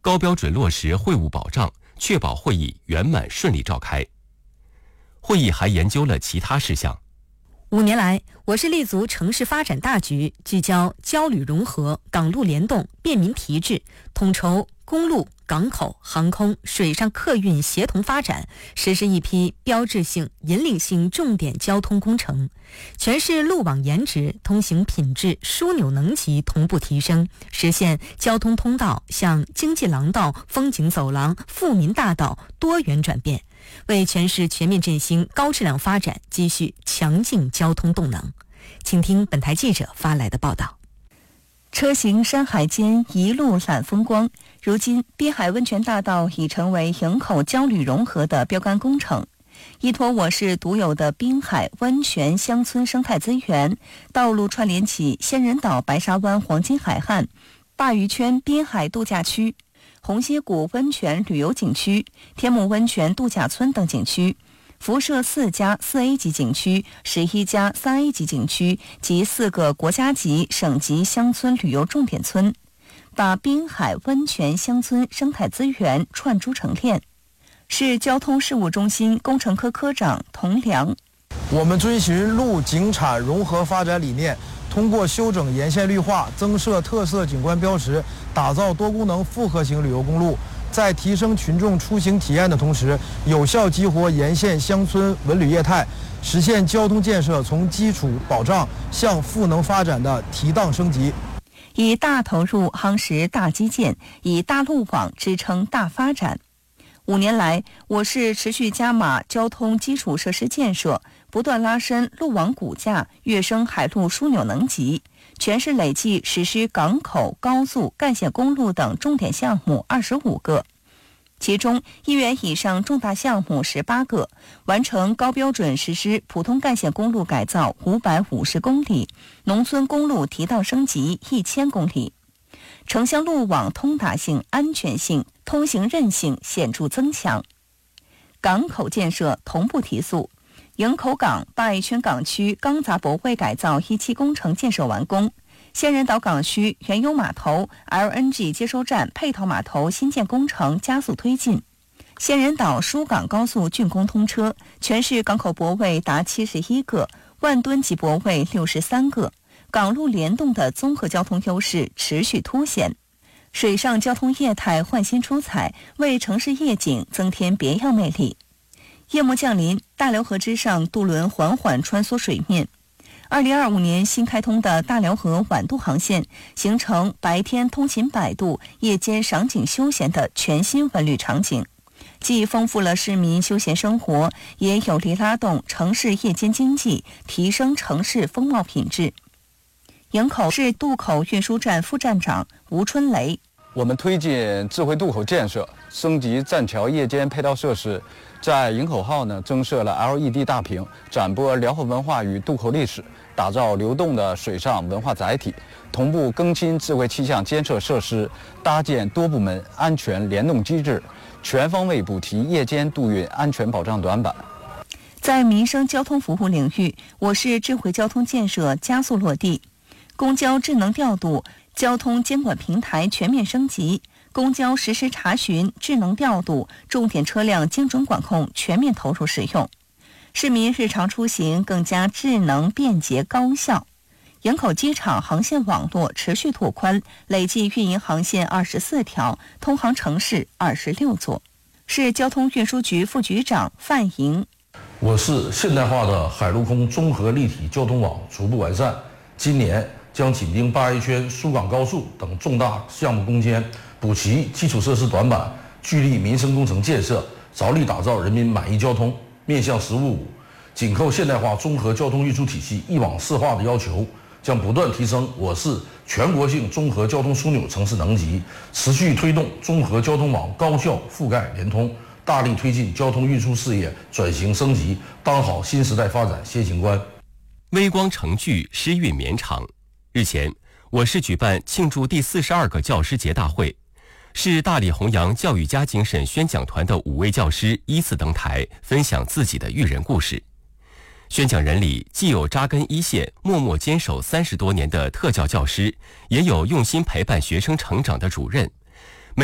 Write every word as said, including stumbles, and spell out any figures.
高标准落实会务保障，确保会议圆满顺利召开。会议还研究了其他事项。 五年来，我市立足城市发展大局，聚焦交旅融合、港陆联动、便民提质，统筹公路、港口、航空、水上客运协同发展，实施一批标志性、引领性重点交通工程，全市路网颜值、通行品质、枢纽能级同步提升，实现交通通道向经济廊道、风景走廊、富民大道多元转变，为全市全面振兴高质量发展积蓄强劲交通动能。请听本台记者发来的报道。车行山海间，一路揽风光。如今，滨海温泉大道已成为营口交旅融合的标杆工程。依托我市独有的滨海温泉乡村生态资源，道路串联起仙人岛白沙湾黄金海岸、鲅鱼圈滨海度假区、红蝎谷温泉旅游景区、天目温泉度假村等景区，辐射四家四 A 级景区、十一家三 A 级景区及四个国家级、省级乡村旅游重点村，把滨海温泉乡村生态资源串珠成链。市交通事务中心工程科科长童良： 我们遵循陆景产融合发展理念，通过修整沿线绿化、增设特色景观标识，打造多功能复合型旅游公路，在提升群众出行体验的同时，有效激活沿线乡村文旅业态，实现交通建设从基础保障向赋能发展的提档升级。 以大投入夯实大基建，以大路网支撑大发展。五年来，我市持续加码交通基础设施建设，不断拉伸路网骨架，跃升海陆枢纽能级。全市累计实施港口、高速、干线公路等重点项目二十五个，其中一元以上重大项目十八个，完成高标准实施普通干线公路改造五百五十公里，农村公路提档升级一千公里。城乡路网通达性、安全性、通行韧性显著增强。港口建设同步提速，营口港鲅鱼圈港区钢杂驳位改造一期工程建设完工，仙人岛港区原有码头 L N G 接收站配套码头新建工程加速推进。仙人岛疏港高速竣工通车，全市港口泊位达七十一个，万吨级泊位六十三个。港陆联动的综合交通优势持续凸显，水上交通业态焕新出彩，为城市夜景增添别样魅力。夜幕降临，大辽河之上渡轮缓缓穿梭水面。二零二五年新开通的大辽河晚渡航线，形成白天通勤百渡、夜间赏景休闲的全新文旅场景，既丰富了市民休闲生活，也有力拉动城市夜间经济，提升城市风貌品质。营口市渡口运输站副站长吴春雷： 我们推进智慧渡口建设，升级栈桥夜间配套设施，在营口号呢增设了 L E D 大屏，展播辽河文化与渡口历史，打造流动的水上文化载体，同步更新智慧气象监测设施，搭建多部门安全联动机制，全方位补提夜间渡运安全保障短板。 在民生交通服务领域，我市智慧交通建设加速落地。公交智能调度、交通监管平台全面升级，公交实时查询、智能调度、重点车辆精准管控全面投入使用，市民日常出行更加智能、便捷、高效。营口机场航线网络持续拓宽，累计运营航线二十四条，通航城市二十六座。市交通运输局副局长范莹： 我市现代化的海陆空综合立体交通网逐步完善，今年将紧盯鲅鱼圈、苏港高速等重大项目攻坚，补齐基础设施短板，聚力民生工程建设，着力打造人民满意交通。面向“十五五”，紧扣现代化综合交通运输体系一网四化的要求，将不断提升我市全国性综合交通枢纽城市能级，持续推动综合交通网高效覆盖联通，大力推进交通运输事业转型升级，当好新时代发展先行官。 微光程序，诗韵绵长。日前，我市举办庆祝第四十二个教师节大会，市大力弘扬教育家精神宣讲团的五位教师依次登台，分享自己的育人故事。宣讲人里既有扎根一线、默默坚守三十多年的特教教师，也有用心陪伴学生成长的主任，